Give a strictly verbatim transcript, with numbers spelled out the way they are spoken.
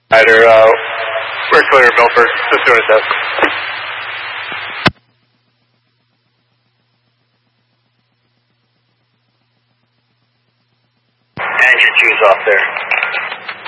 Rider, uh, we're clear of Milford, just doing a test. Engine two's off there.